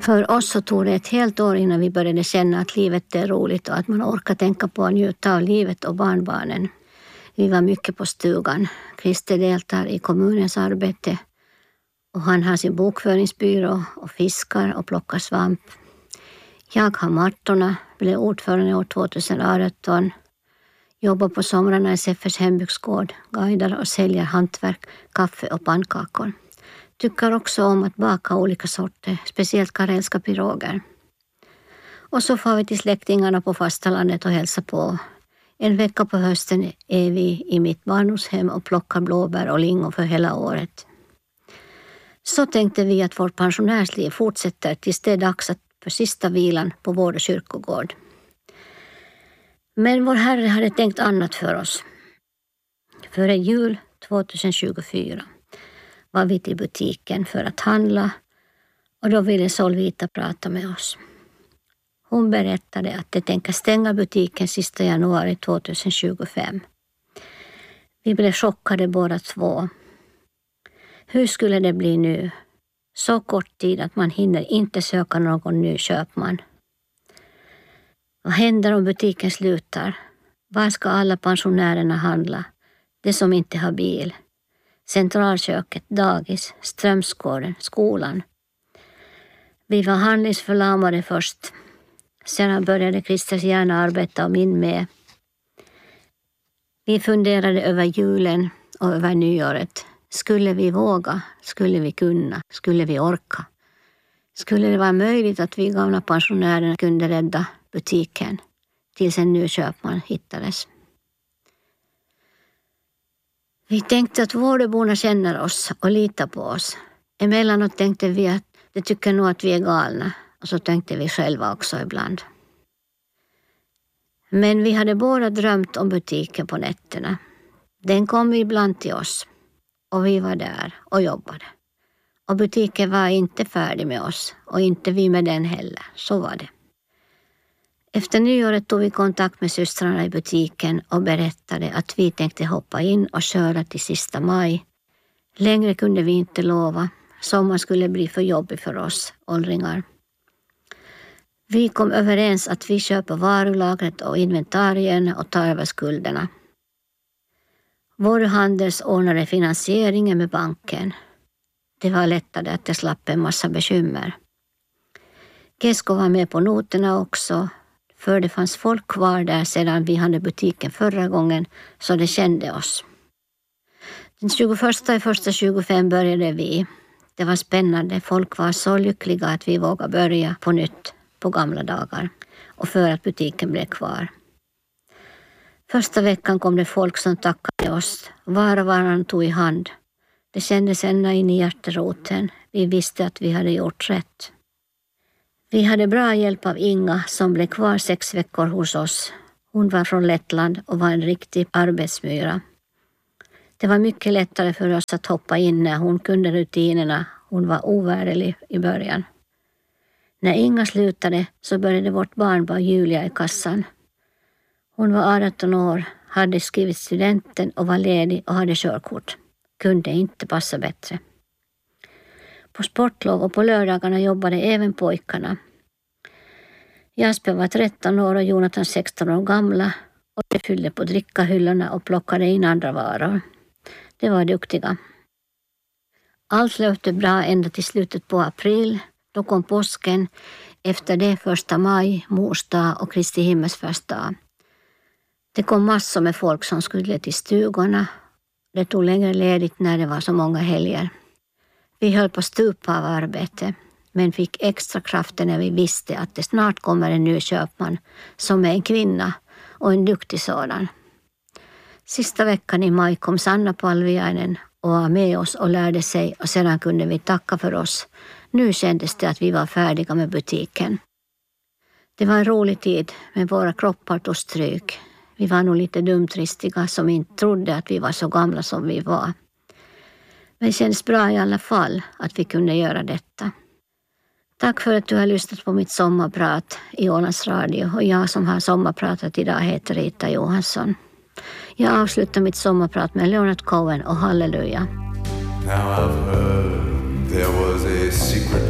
För oss så tog det ett helt år innan vi började känna att livet är roligt och att man orkar tänka på att njuta av livet och barnbarnen. Vi var mycket på stugan. Christer deltar i kommunens arbete och han har sin bokföringsbyrå och fiskar och plockar svamp. Jag har mattorna, blev ordförande år 2018, jobbar på somrarna i SFS hembygdsgård, guidar och säljer hantverk, kaffe och pannkakor. Tycker också om att baka olika sorter, speciellt karelska piroger. Och så får vi till släktingarna på fastalandet och hälsa på. En vecka på hösten är vi i mitt barndomshem och plockar blåbär och lingon för hela året. Så tänkte vi att vårt pensionärsliv fortsätter tills det är dags för sista vilan på vår kyrkogård. Men vår Herre hade tänkt annat för oss. Före jul 2024 var vi till butiken för att handla och då ville Solvita prata med oss. Hon berättade att de tänker stänga butiken sista januari 2025. Vi blev chockade båda två. Hur skulle det bli nu? Så kort tid att man hinner inte söka någon ny köpman. Vad händer om butiken slutar? Var ska alla pensionärerna handla? De som inte har bil. Centralköket, dagis, Strömsgården, skolan. Vi var handlingsförlamade först. Sedan började Christers hjärna arbeta och min med. Vi funderade över julen och över nyåret. Skulle vi våga? Skulle vi kunna? Skulle vi orka? Skulle det vara möjligt att vi gamla pensionärer kunde rädda butiken tills en ny köpman hittades? Vi tänkte att vårdeborna känner oss och litar på oss. Emellanåt tänkte vi att de tycker nog att vi är galna. Och så tänkte vi själva också ibland. Men vi hade båda drömt om butiken på nätterna. Den kom ibland till oss. Och vi var där och jobbade. Och butiken var inte färdig med oss. Och inte vi med den heller. Så var det. Efter nyåret tog vi kontakt med systrarna i butiken och berättade att vi tänkte hoppa in och köra till sista maj. Längre kunde vi inte lova. Sommaren skulle bli för jobbig för oss åldringar. Vi kom överens att vi köper varulagret och inventarien och tar över skulderna. Vår handels ordnade finansieringen med banken. Det var lättare att jag slapp en massa bekymmer. Kesko var med på noterna också, för det fanns folk kvar där sedan vi hade butiken förra gången, så det kände oss. Den 21/1/25 började vi. Det var spännande, folk var så lyckliga att vi vågade börja på nytt på gamla dagar och för att butiken blev kvar. Första veckan kom det folk som tackade oss. Var och varann tog i hand. Det kändes ända in i hjärteroten. Vi visste att vi hade gjort rätt. Vi hade bra hjälp av Inga som blev kvar 6 veckor hos oss. Hon var från Lettland och var en riktig arbetsmyra. Det var mycket lättare för oss att hoppa in när hon kunde rutinerna. Hon var ovärderlig i början. När Inga slutade så började vårt barnbarn Julia i kassan. Hon var 18 år, hade skrivit studenten och var ledig och hade körkort. Kunde inte passa bättre. På sportlov och på lördagarna jobbade även pojkarna. Jasper var 13 år och Jonathan 16 år gamla och de fyllde på drickahyllorna och plockade in andra varor. De var duktiga. Allt löpte bra ända till slutet på april. Då kom påsken, efter det 1 maj, mors dag och Kristi himmelsfärdsdag. Det kom massor med folk som skulle till stugorna. Det tog längre ledigt när det var så många helger. Vi höll på stupa av arbete, men fick extra krafter när vi visste att det snart kommer en ny köpman som är en kvinna och en duktig sådan. Sista veckan i maj kom Sanna Palviainen och var med oss och lärde sig och sedan kunde vi tacka för oss. Nu kändes det att vi var färdiga med butiken. Det var en rolig tid, men våra kroppar tog stryk. Vi var nog lite dumtristiga som inte trodde att vi var så gamla som vi var. Men det kändes bra i alla fall att vi kunde göra detta. Tack för att du har lyssnat på mitt sommarprat i Ålands Radio och jag som har sommarpratat idag heter Rita Johansson. Jag avslutar mitt sommarprat med Leonard Cohen och Halleluja. Now I've heard there was a secret